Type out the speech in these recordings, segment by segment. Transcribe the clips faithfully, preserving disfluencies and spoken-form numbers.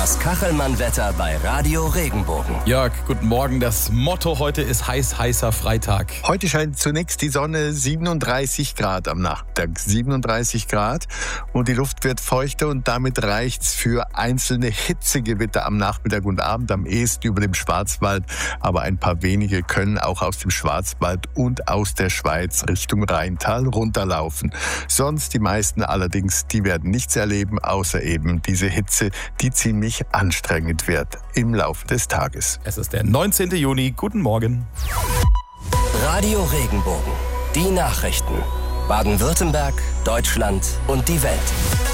Das Kachelmann-Wetter bei Radio Regenbogen. Jörg, guten Morgen. Das Motto heute ist heiß, heißer Freitag. Heute scheint zunächst die Sonne, siebenunddreißig Grad am Nachmittag. siebenunddreißig Grad und die Luft wird feuchter und damit reicht's für einzelne Hitzegewitter am Nachmittag und Abend, am ehesten über dem Schwarzwald. Aber ein paar wenige können auch aus dem Schwarzwald und aus der Schweiz Richtung Rheintal runterlaufen. Sonst die meisten allerdings, die werden nichts erleben, außer eben diese Hitze, die ziemlich anstrengend wird im Laufe des Tages. Es ist der neunzehnten Juni. Guten Morgen. Radio Regenbogen. Die Nachrichten. Baden-Württemberg, Deutschland und die Welt.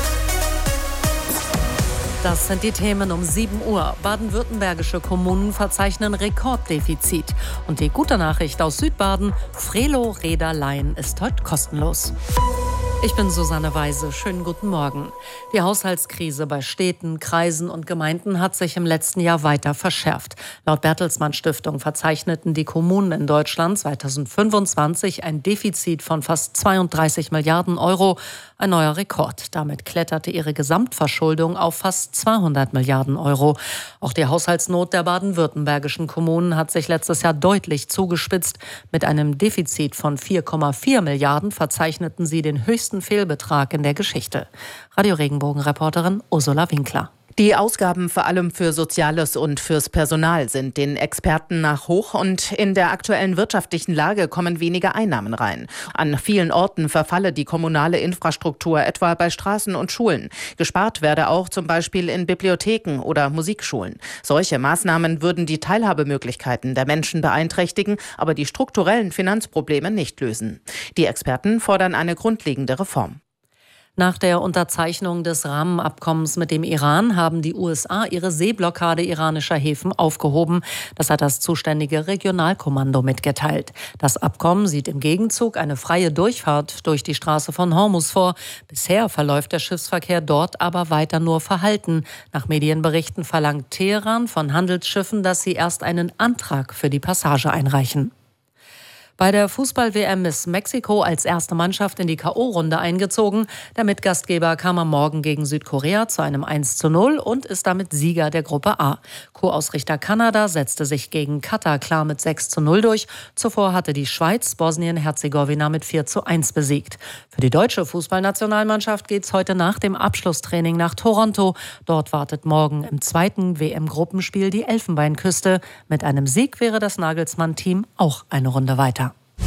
Das sind die Themen um sieben Uhr. Baden-württembergische Kommunen verzeichnen Rekorddefizit. Und die gute Nachricht aus Südbaden: Frelo Räderlein ist heute kostenlos. Ich bin Susanne Weise. Schönen guten Morgen. Die Haushaltskrise bei Städten, Kreisen und Gemeinden hat sich im letzten Jahr weiter verschärft. Laut Bertelsmann Stiftung verzeichneten die Kommunen in Deutschland zweitausendfünfundzwanzig ein Defizit von fast zweiunddreißig Milliarden Euro. Ein neuer Rekord. Damit kletterte ihre Gesamtverschuldung auf fast zweihundert Milliarden Euro. Auch die Haushaltsnot der baden-württembergischen Kommunen hat sich letztes Jahr deutlich zugespitzt. Mit einem Defizit von vier Komma vier Milliarden verzeichneten sie den höchsten Fehlbetrag in der Geschichte. Radio Regenbogen-Reporterin Ursula Winkler. Die Ausgaben vor allem für Soziales und fürs Personal sind den Experten nach hoch und in der aktuellen wirtschaftlichen Lage kommen weniger Einnahmen rein. An vielen Orten verfalle die kommunale Infrastruktur, etwa bei Straßen und Schulen. Gespart werde auch zum Beispiel in Bibliotheken oder Musikschulen. Solche Maßnahmen würden die Teilhabemöglichkeiten der Menschen beeinträchtigen, aber die strukturellen Finanzprobleme nicht lösen. Die Experten fordern eine grundlegende Reform. Nach der Unterzeichnung des Rahmenabkommens mit dem Iran haben die U S A ihre Seeblockade iranischer Häfen aufgehoben. Das hat das zuständige Regionalkommando mitgeteilt. Das Abkommen sieht im Gegenzug eine freie Durchfahrt durch die Straße von Hormuz vor. Bisher verläuft der Schiffsverkehr dort aber weiter nur verhalten. Nach Medienberichten verlangt Teheran von Handelsschiffen, dass sie erst einen Antrag für die Passage einreichen. Bei der Fußball-W M ist Mexiko als erste Mannschaft in die K O-Runde eingezogen. Der Mitgastgeber kam am Morgen gegen Südkorea zu einem eins zu null und ist damit Sieger der Gruppe A. Co-Ausrichter Kanada setzte sich gegen Katar klar mit sechs zu null durch. Zuvor hatte die Schweiz Bosnien-Herzegowina mit vier zu eins besiegt. Für die deutsche Fußballnationalmannschaft geht es heute nach dem Abschlusstraining nach Toronto. Dort wartet morgen im zweiten W M-Gruppenspiel die Elfenbeinküste. Mit einem Sieg wäre das Nagelsmann-Team auch eine Runde weiter.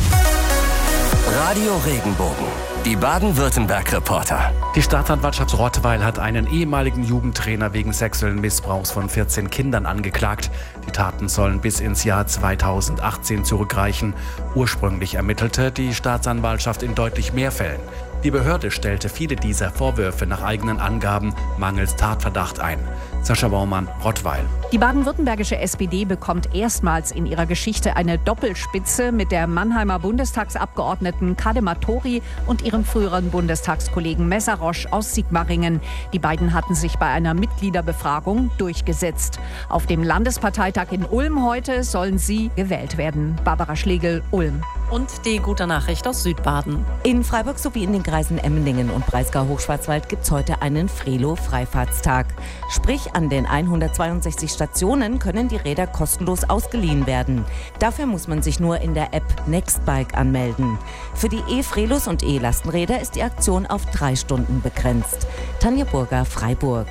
Radio Regenbogen. Die Baden-Württemberg-Reporter. Die Staatsanwaltschaft Rottweil hat einen ehemaligen Jugendtrainer wegen sexuellen Missbrauchs von vierzehn Kindern angeklagt. Die Taten sollen bis ins Jahr zweitausendachtzehn zurückreichen. Ursprünglich ermittelte die Staatsanwaltschaft in deutlich mehr Fällen. Die Behörde stellte viele dieser Vorwürfe nach eigenen Angaben mangels Tatverdacht ein. Sascha Baumann, Rottweil. Die baden-württembergische S P D bekommt erstmals in ihrer Geschichte eine Doppelspitze mit der Mannheimer Bundestagsabgeordneten Kadema Tori und ihrem früheren Bundestagskollegen Messerosch aus Sigmaringen. Die beiden hatten sich bei einer Mitgliederbefragung durchgesetzt. Auf dem Landesparteitag in Ulm heute sollen sie gewählt werden. Barbara Schlegel, Ulm. Und die gute Nachricht aus Südbaden. In Freiburg sowie in den Kreisen Emmendingen und Breisgau-Hochschwarzwald gibt es heute einen Frelo-Freifahrtstag. Sprich, an den hundertzweiundsechzig Stationen können die Räder kostenlos ausgeliehen werden. Dafür muss man sich nur in der App Nextbike anmelden. Für die E-Frelos und E-Lastenräder ist die Aktion auf drei Stunden begrenzt. Tanja Burger, Freiburg.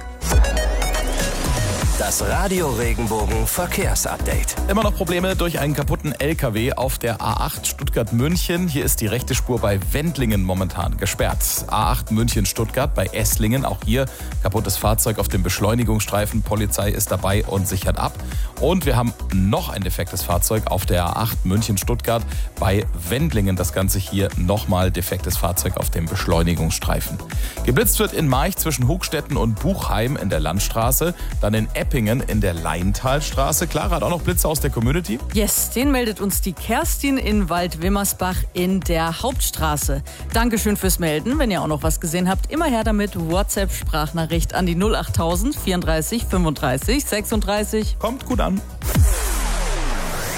Das Radio Regenbogen Verkehrsupdate. Immer noch Probleme durch einen kaputten L K W auf der A acht Stuttgart-München. Hier ist die rechte Spur bei Wendlingen momentan gesperrt. A acht München-Stuttgart bei Esslingen. Auch hier kaputtes Fahrzeug auf dem Beschleunigungsstreifen. Polizei ist dabei und sichert ab. Und wir haben noch ein defektes Fahrzeug auf der A acht München-Stuttgart bei Wendlingen. Das Ganze hier nochmal defektes Fahrzeug auf dem Beschleunigungsstreifen. Geblitzt wird in March zwischen Hugstetten und Buchheim in der Landstraße. Dann in Eppingen in der Leintalstraße. Clara hat auch noch Blitze aus der Community. Yes, den meldet uns die Kerstin in Waldwimmersbach in der Hauptstraße. Dankeschön fürs Melden. Wenn ihr auch noch was gesehen habt, immer her damit. WhatsApp-Sprachnachricht an die null achttausend vierunddreißig fünfunddreißig sechsunddreißig. Kommt gut an.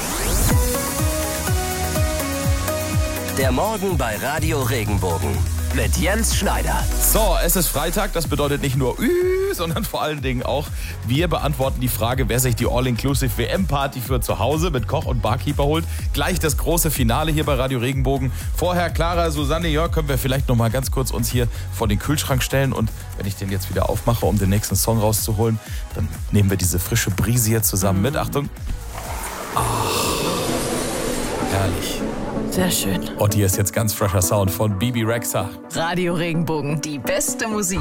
Der Morgen bei Radio Regenbogen. mit Jens Schneider. So, es ist Freitag, das bedeutet nicht nur Ü, sondern vor allen Dingen auch, wir beantworten die Frage, wer sich die All-Inclusive-W M-Party für zu Hause mit Koch und Barkeeper holt. Gleich das große Finale hier bei Radio Regenbogen. Vorher, Clara, Susanne, Jörg, können wir vielleicht noch mal ganz kurz uns hier vor den Kühlschrank stellen und wenn ich den jetzt wieder aufmache, um den nächsten Song rauszuholen, dann nehmen wir diese frische Brise hier zusammen mhm. mit. Achtung. Oh, herrlich. Sehr schön. Und hier ist jetzt ganz frischer Sound von Bibi Rexha. Radio Regenbogen, die beste Musik.